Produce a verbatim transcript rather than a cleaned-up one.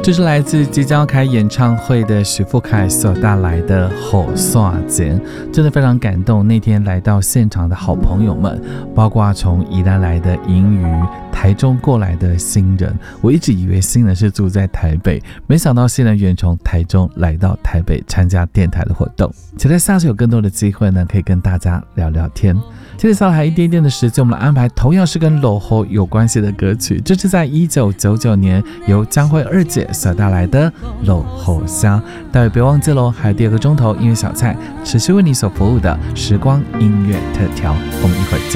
这是来自即将要开演唱会的许富凯所带来的好散节，真的非常感动。那天来到现场的好朋友们，包括从宜兰来的银鱼，台中过来的新人，我一直以为新人是住在台北，没想到新人远从台中来到台北参加电台的活动。期待下次有更多的机会呢，可以跟大家聊聊天。接下来还一点点的时间，我们来安排同样是跟落后有关系的歌曲。这是在一九九九年由江蕙二姐所带来的《落后乡》。待会别忘记喽，还有第二个钟头音乐小菜持续为你所服务的时光音乐特调，我们一会儿见。